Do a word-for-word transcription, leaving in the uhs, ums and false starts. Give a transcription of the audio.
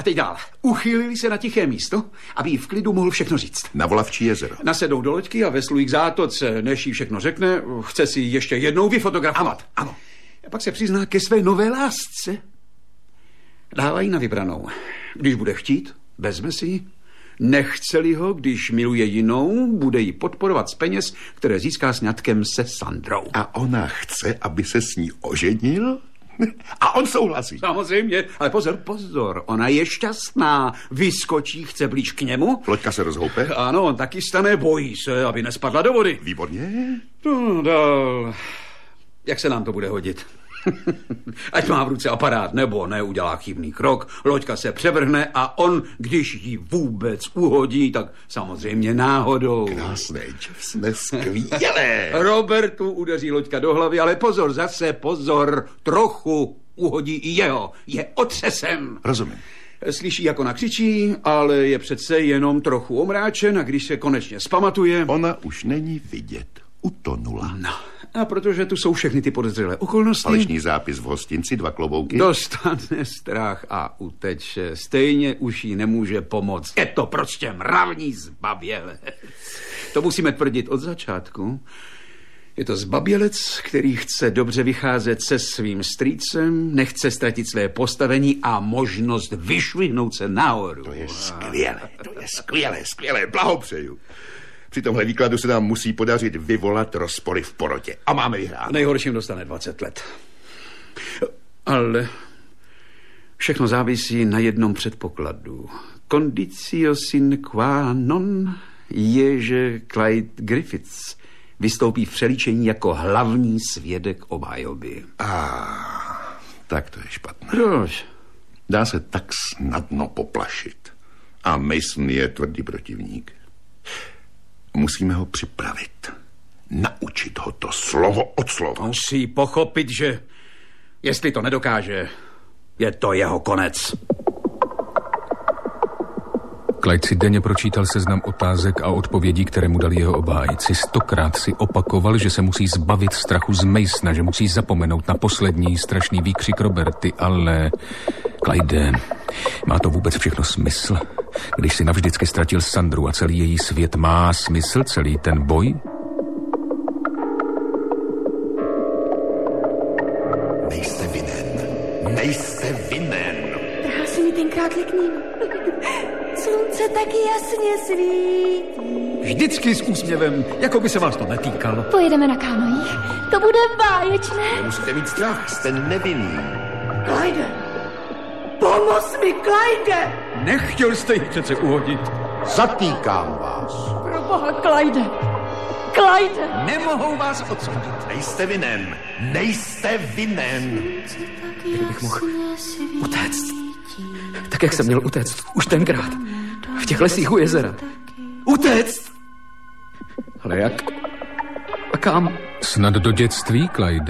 A teď dál. Uchýlili se na tiché místo, aby jí v klidu mohl všechno říct. Na Volavčí jezero. Nasedou do loďky a veslují k zátoce. Než jí všechno řekne, chce si ještě jednou vyfotografovat. Ano, ano. A pak se přizná ke své nové lásce. Dávají na vybranou. Když bude chtít, vezme si ji. Nechce-li ho, když miluje jinou, bude ji podporovat z peněz, které získá sňatkem se Sandrou. A ona chce, aby se s ní oženil? A on souhlasí. Samozřejmě, ale pozor, pozor, ona je šťastná. Vyskočí, chce blíž k němu. Loďka se rozhoupe? Ano, on taky stane, bojí se, aby nespadla do vody. Výborně. No, dál. Jak se nám to bude hodit? Ať má v ruce aparát, nebo neudělá chybný krok, loďka se převrhne a on, když ji vůbec uhodí, tak samozřejmě náhodou. Krásné, jsme skvělé. Robertu udeří loďka do hlavy, ale pozor, zase pozor, trochu uhodí i jeho. Je otřesem. Rozumím. Slyší, jak ona křičí, ale je přece jenom trochu omráčen a když se konečně zpamatuje... Ona už není vidět. Utonula. No, a protože tu jsou všechny ty podezřelé okolnosti... Falešný zápis v hostinci, dva klobouky. Dostane strach a uteče. Stejně už jí nemůže pomoct. Je to prostě mravní zbabělec. To musíme tvrdit od začátku. Je to zbabělec, který chce dobře vycházet se svým strýcem, nechce ztratit své postavení a možnost vyšvihnout se nahoru. To je skvělé, to je skvělé, skvělé, blahopřeju. Při tomhle výkladu se nám musí podařit vyvolat rozpory v porotě. A máme vyhrát. Nejhorším dostane dvacet let. Ale všechno závisí na jednom předpokladu. Condicio sine qua non je, že Clyde Griffiths vystoupí v přelíčení jako hlavní svědek obhajoby. Ah, tak to je špatné. Proč? Dá se tak snadno poplašit. A Mason je tvrdý protivník. Musíme ho připravit. Naučit ho to slovo od slova. Musí pochopit, že jestli to nedokáže, je to jeho konec. Clyde si denně pročítal seznam otázek a odpovědí, které mu dali jeho obhájci. Stokrát si opakoval, že se musí zbavit strachu z Masona, že musí zapomenout na poslední strašný výkřik Roberty, ale... Clyde, má to vůbec všechno smysl? Když si navždycky ztratil Sandru a celý její svět, má smysl celý ten boj? Nejste vinen. Nejste vinen. Trhal si mi tenkrát lekním. Slunce taky jasně svítí. Vždycky s úsměvem, jako by se vás to netýkalo. Pojedeme na kánojích. To bude báječné. Nemusíte mít strach, jste nevinný. Clyde, pomoz mi, Clyde. Nechtěl jste jich přece uhodit. Zatýkám vás. Proboha, Clyde. Clyde. Nemohou vás odsoudit. Nejste vinen. Nejste vinen. Kdybych mohl utéct, tak jak jsem měl utéct už tenkrát, v těch lesích u jezera. Utéct! Ale jak? A kam? Snad do dětství, Clyde.